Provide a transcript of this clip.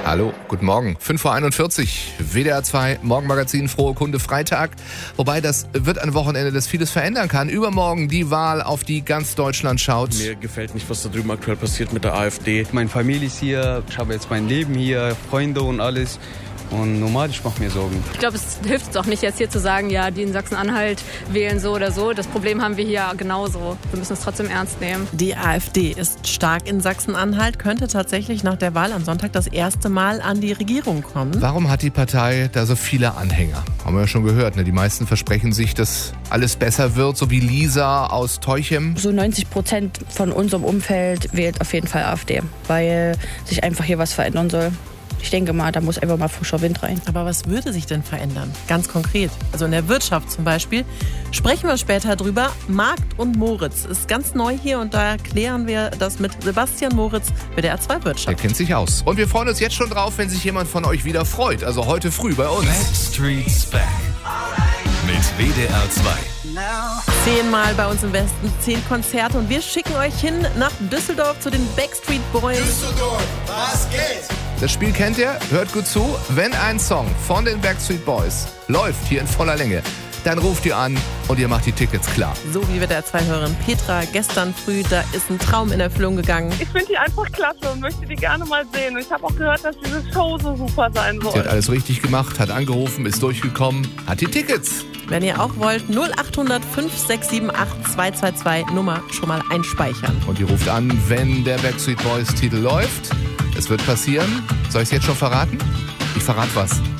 Hallo, guten Morgen. 5:41 Uhr, WDR 2, Morgenmagazin, frohe Kunde, Freitag. Wobei, das wird ein Wochenende, das vieles verändern kann. Übermorgen die Wahl, auf die ganz Deutschland schaut. Mir gefällt nicht, was da drüben aktuell passiert mit der AfD. Meine Familie ist hier, ich habe jetzt mein Leben hier, Freunde und alles. Und normal, ich mache mir Sorgen. Ich glaube, es hilft uns auch nicht, jetzt hier zu sagen, ja, die in Sachsen-Anhalt wählen so oder so. Das Problem haben wir hier genauso. Wir müssen es trotzdem ernst nehmen. Die AfD ist stark in Sachsen-Anhalt, könnte tatsächlich nach der Wahl am Sonntag das erste Mal an die Regierung kommen. Warum hat die Partei da so viele Anhänger? Haben wir ja schon gehört, ne? Die meisten versprechen sich, dass alles besser wird, so wie Lisa aus Teuchem. So 90% von unserem Umfeld wählt auf jeden Fall AfD, weil sich einfach hier was verändern soll. Ich denke mal, da muss einfach mal frischer Wind rein. Aber was würde sich denn verändern? Ganz konkret. Also in der Wirtschaft zum Beispiel. Sprechen wir später drüber. Markt und Moritz ist ganz neu hier und da klären wir das mit Sebastian Moritz, WDR 2 Wirtschaft. Der kennt sich aus. Und wir freuen uns jetzt schon drauf, wenn sich jemand von euch wieder freut. Also heute früh bei uns. Backstreet's Back. Mit WDR 2. 10-mal bei uns im Westen, 10 Konzerte und wir schicken euch hin nach Düsseldorf zu den Backstreet Boys. Düsseldorf, was geht? Das Spiel kennt ihr, hört gut zu. Wenn ein Song von den Backstreet Boys läuft hier in voller Länge, dann ruft ihr an und ihr macht die Tickets klar. So wie WDR 2-Hörerin Petra gestern früh, da ist ein Traum in Erfüllung gegangen. Ich finde die einfach klasse und möchte die gerne mal sehen. Ich habe auch gehört, dass diese Show so super sein soll. Sie hat alles richtig gemacht, hat angerufen, ist durchgekommen, hat die Tickets. Wenn ihr auch wollt, 0800 567 8222 Nummer schon mal einspeichern. Und ihr ruft an, wenn der Backstreet Boys Titel läuft. Es wird passieren. Soll ich es jetzt schon verraten? Ich verrate was.